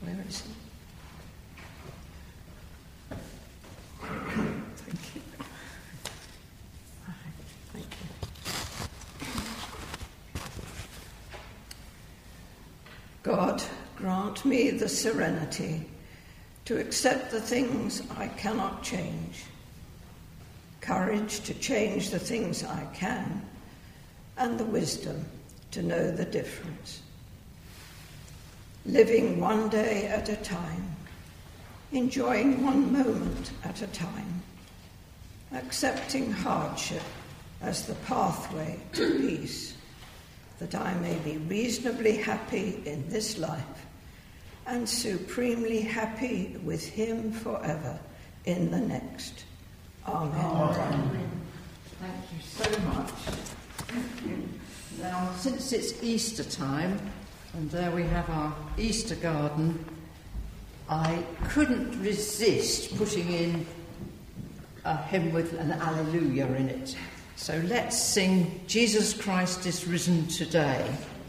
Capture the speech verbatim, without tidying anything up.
Where is he? Thank you. Thank you. God, grant me the serenity to accept the things I cannot change, courage to change the things I can, and the wisdom to know the difference. Living one day at a time, enjoying one moment at a time, accepting hardship as the pathway to peace, that I may be reasonably happy in this life and supremely happy with him forever in the next. Amen. Amen. Thank you so much. Thank you. Now, since it's Easter time, and there we have our Easter garden, I couldn't resist putting in a hymn with an Alleluia in it. So let's sing Jesus Christ is Risen Today.